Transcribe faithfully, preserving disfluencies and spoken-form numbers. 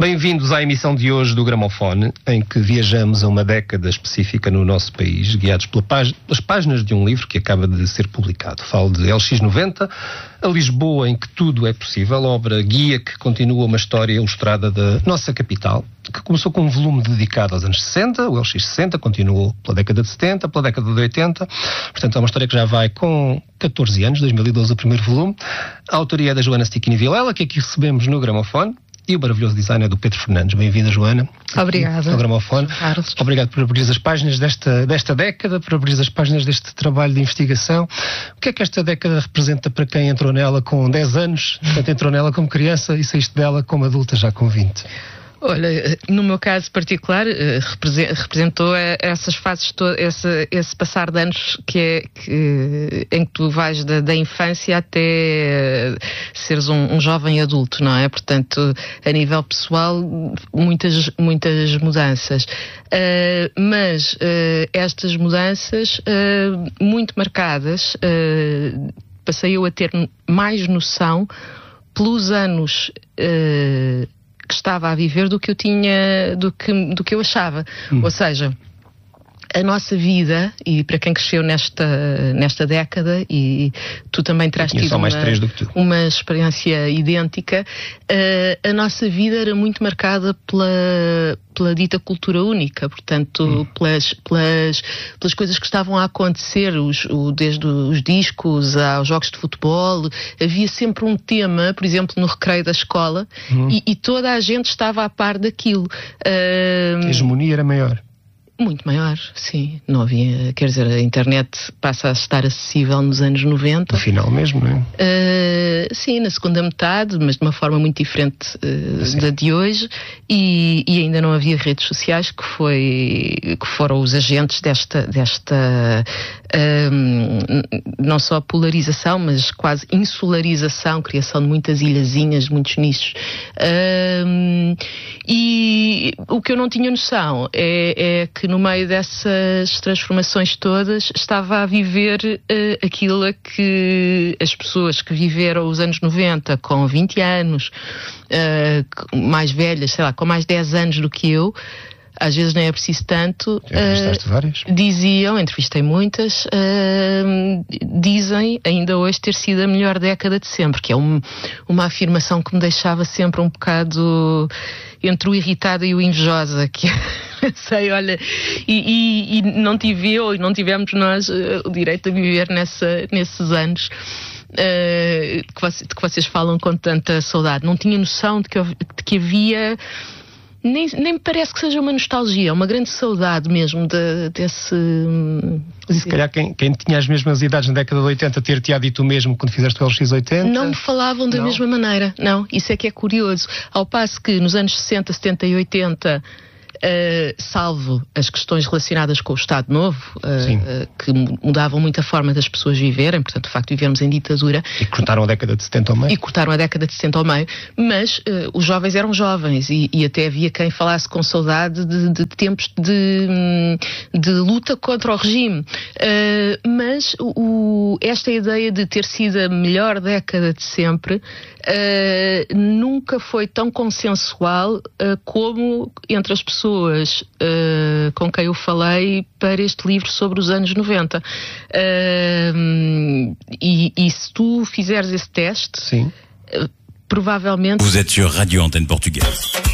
Bem-vindos à emissão de hoje do Gramofone, em que viajamos a uma década específica no nosso país, guiados pela pag- pelas páginas de um livro que acaba de ser publicado. Falo de L X noventa, a Lisboa em que tudo é possível, obra guia que continua uma história ilustrada da nossa capital, que começou com um volume dedicado aos anos sessenta, o L X sessenta, continuou pela década de setenta, pela década de oitenta, portanto é uma história que já vai com catorze anos, dois mil e doze o primeiro volume. A autoria é da Joana Stickini Vilela, que aqui recebemos no Gramofone, e o maravilhoso design é do Pedro Fernandes. Bem-vinda, Joana. Obrigada. Ao Gramofone. Obrigado por abrir as páginas desta, desta década, por abrir as páginas deste trabalho de investigação. O que é que esta década representa para quem entrou nela com dez anos, portanto entrou nela como criança e saíste dela como adulta já com vinte? Olha, no meu caso particular, representou essas fases, esse, esse passar de anos que é, que, em que tu vais da, da infância até seres um, um jovem adulto, não é? Portanto, a nível pessoal, muitas, muitas mudanças. Uh, mas uh, estas mudanças, uh, muito marcadas, uh, passei eu a ter mais noção pelos anos Uh, que estava a viver do que eu tinha, do que, do que eu achava. Hum. Ou seja, a nossa vida, e para quem cresceu nesta, nesta década, e tu também terás tido uma, uma experiência idêntica, uh, a nossa vida era muito marcada pela, pela dita cultura única, portanto, hum. pelas, pelas, pelas coisas que estavam a acontecer, os, o, desde os discos aos jogos de futebol, havia sempre um tema, por exemplo, no recreio da escola, hum. e, e toda a gente estava a par daquilo. Uh, a hegemonia era maior. Muito maior, sim. Não havia, quer dizer, a internet passa a estar acessível nos anos noventa. No final mesmo, não é? Uh, sim, na segunda metade, mas de uma forma muito diferente uh, da de hoje. E, e ainda não havia redes sociais, que, foi, que foram os agentes desta, desta um, não só polarização, mas quase insularização, criação de muitas ilhazinhas, muitos nichos. Um, e o que eu não tinha noção é, é que no meio dessas transformações todas estava a viver uh, aquilo a que as pessoas que viveram os anos noventa com vinte anos, uh, mais velhas, sei lá, com mais dez anos do que eu, às vezes nem é preciso tanto, uh, várias? diziam, entrevistei muitas, uh, dizem ainda hoje ter sido a melhor década de sempre, que é um, uma afirmação que me deixava sempre um bocado entre o irritada e o invejosa, que sei, olha, e, e, e não tive eu, e não tivemos nós uh, o direito a viver nessa, nesses anos uh, de, que vocês, de que vocês falam com tanta saudade. Não tinha noção de que, de que havia, nem, nem me parece que seja uma nostalgia, uma grande saudade mesmo de, desse... Mas se calhar quem, quem tinha as mesmas idades na década de oitenta ter-te-á dito o mesmo quando fizeste o L X oitenta? Não me falavam da não. mesma maneira, não, isso é que é curioso. Ao passo que nos anos sessenta, setenta e oitenta... Uh, salvo as questões relacionadas com o Estado Novo, uh, uh, que mudavam muito a forma das pessoas viverem, portanto, o facto de vivermos em ditadura. E cortaram a década de setenta ao meio. E cortaram a década de setenta ao meio, mas uh, os jovens eram jovens e, e até havia quem falasse com saudade de, de tempos de, de luta contra o regime. Uh, mas o, esta ideia de ter sido a melhor década de sempre uh, nunca foi tão consensual uh, como entre as pessoas pessoas uh, com quem eu falei para este livro sobre os anos noventa. Uh, e, e se tu fizeres esse teste, Sim. Uh, provavelmente... Vous êtes sur Radio Antenne Portugaise.